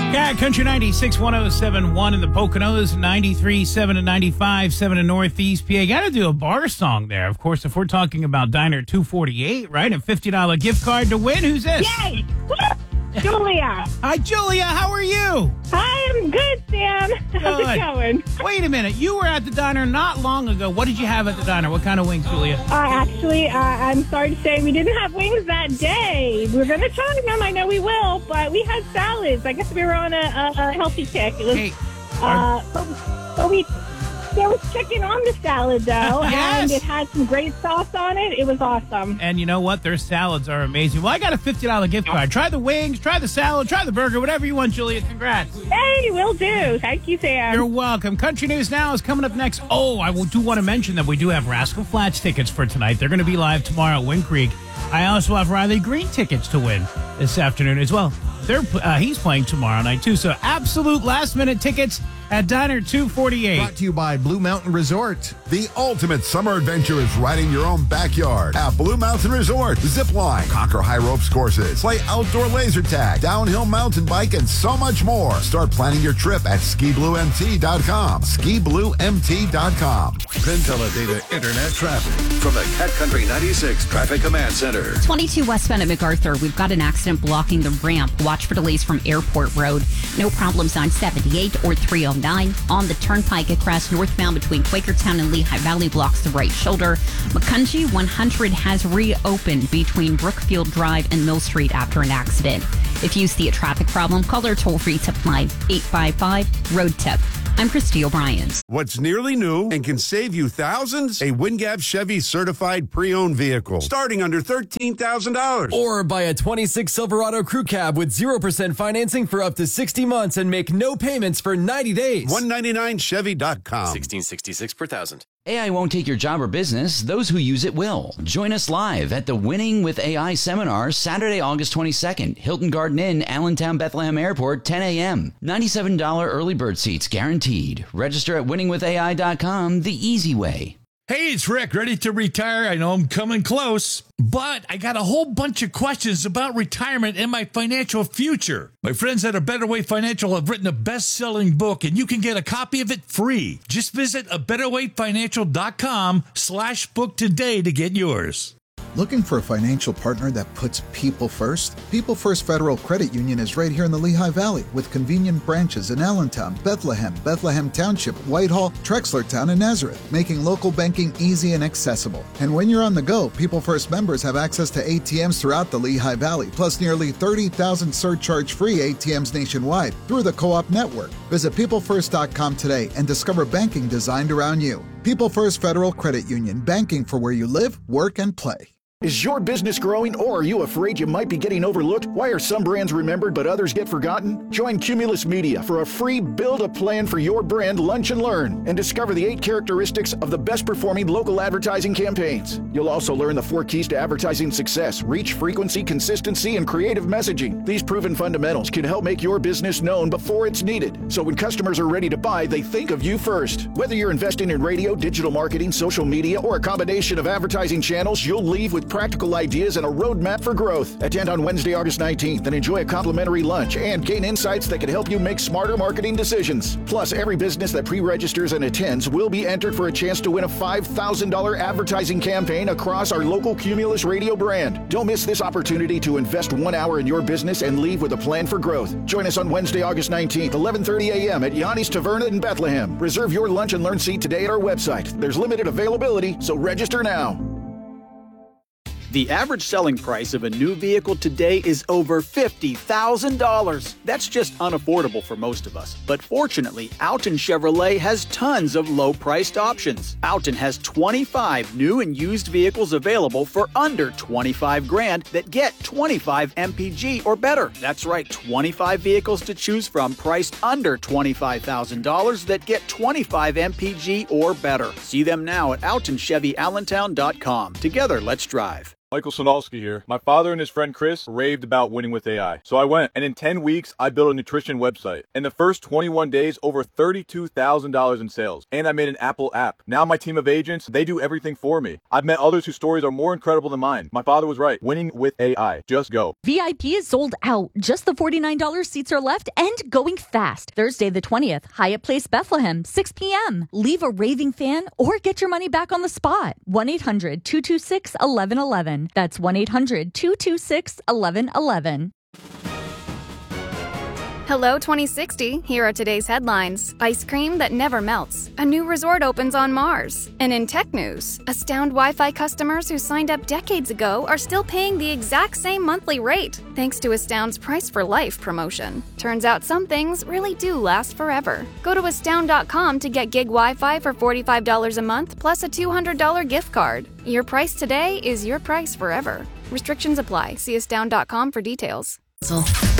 Yeah, Country 96, 107.1 in the Poconos, 93.7 and 95.7 in Northeast PA. Got to do a bar song there. Of course, if we're talking about Diner 248, right? A $50 gift card to win. Who's this? Yay! Julia. Hi, Julia. How are you? Hi, I'm good, Sam. How's it going? Wait a minute. You were at the diner not long ago. What did you have at the diner? What kind of wings, Julia? I'm sorry to say we didn't have wings that day. We're going to try them. I know we will, but we had salads. I guess we were on a healthy kick. It was, there was chicken on the salad, though, Yes. and it had some great sauce on it. It was awesome. And you know what? Their salads are amazing. Well, I got a $50 gift card. Try the wings, try the salad, try the burger, whatever you want, Julia. Congrats. Hey, will do. Thank you, Sam. You're welcome. Country News Now is coming up next. Oh, I do want to mention that we do have Rascal Flatts tickets for tonight. They're going to be live tomorrow at Wind Creek. I also have Riley Green tickets to win this afternoon as well. He's playing tomorrow night, too. So absolute last-minute tickets at Diner 248. Brought to you by Blue Mountain Resort. The ultimate summer adventure is right in your own backyard at Blue Mountain Resort. Zip line, conquer high ropes courses, play outdoor laser tag, downhill mountain bike, and so much more. Start planning your trip at skibluemt.com. skibluemt.com. Penteledata Internet traffic from the Cat Country 96 Traffic Command Center. 22 westbound at MacArthur. We've got an accident blocking the ramp. Watch for delays from Airport Road. No problems on 78 or 309. On the Turnpike across northbound between Quakertown and Lehigh Valley blocks the right shoulder. McCungie 100 has reopened between Brookfield Drive and Mill Street after an accident. If you see a traffic problem, call our toll-free tip line 855-ROAD-TIP. I'm Christy O'Brien. What's nearly new and can save you thousands? A WinGap Chevy certified pre-owned vehicle starting under $13,000. Or buy a 26 Silverado Crew Cab with 0% financing for up to 60 months and make no payments for 90 days. 199chevy.com. 1666 per thousand. AI won't take your job or business. Those who use it will. Join us live at the Winning with AI seminar Saturday, August 22nd, Hilton Garden Inn, Allentown, Bethlehem Airport, 10 a.m. $97 early bird seats guaranteed. Register at winningwithai.com, the easy way. Hey, it's Rick, ready to retire. I know I'm coming close, but I got a whole bunch of questions about retirement and my financial future. My friends at A Better Way Financial have written a best-selling book, and you can get a copy of it free. Just visit abetterwayfinancial.com/book today to get yours. Looking for a financial partner that puts people first? People First Federal Credit Union is right here in the Lehigh Valley with convenient branches in Allentown, Bethlehem Township, Whitehall, Trexlertown, and Nazareth, making local banking easy and accessible. And when you're on the go, People First members have access to ATMs throughout the Lehigh Valley, plus nearly 30,000 surcharge-free ATMs nationwide through the Co-op network. Visit peoplefirst.com today and discover banking designed around you. People First Federal Credit Union, banking for where you live, work, and play. Is your business growing, or are you afraid you might be getting overlooked? Why are some brands remembered but others get forgotten? Join Cumulus Media for a free Build a Plan for Your Brand Lunch and Learn and discover the 8 characteristics of the best performing local advertising campaigns. You'll also learn the 4 keys to advertising success: reach, frequency, consistency, and creative messaging. These proven fundamentals can help make your business known before it's needed, so when customers are ready to buy, they think of you first. Whether you're investing in radio, digital marketing, social media, or a combination of advertising channels, you'll leave with practical ideas and a roadmap for growth. Attend on Wednesday, August 19th and enjoy a complimentary lunch and gain insights that can help you make smarter marketing decisions. Plus, every business that pre-registers and attends will be entered for a chance to win a $5,000 advertising campaign across our local Cumulus radio brand. Don't miss this opportunity to invest 1 hour in your business and leave with a plan for growth. Join us on Wednesday, August 19th, 11:30 a.m. at Yanni's Taverna in Bethlehem. Reserve your lunch and learn seat today at our website. There's limited availability, so register now. The average selling price of a new vehicle today is over $50,000. That's just unaffordable for most of us. But fortunately, Alton Chevrolet has tons of low-priced options. Alton has 25 new and used vehicles available for under $25,000 that get 25 MPG or better. That's right, 25 vehicles to choose from priced under $25,000 that get 25 MPG or better. See them now at AltonChevyAllentown.com. Together, let's drive. Michael Sonalski here. My father and his friend Chris raved about winning with AI. So I went, and in 10 weeks, I built a nutrition website. In the first 21 days, over $32,000 in sales. And I made an Apple app. Now my team of agents, they do everything for me. I've met others whose stories are more incredible than mine. My father was right. Winning with AI. Just go. VIP is sold out. Just the $49 seats are left and going fast. Thursday the 20th, Hyatt Place, Bethlehem, 6 p.m. Leave a raving fan or get your money back on the spot. 1-800-226-1111. That's 1-800-226-1111. Hello 2060, here are today's headlines. Ice cream that never melts. A new resort opens on Mars. And in tech news, Astound Wi-Fi customers who signed up decades ago are still paying the exact same monthly rate, thanks to Astound's Price for Life promotion. Turns out some things really do last forever. Go to astound.com to get gig Wi-Fi for $45 a month plus a $200 gift card. Your price today is your price forever. Restrictions apply. See astound.com for details.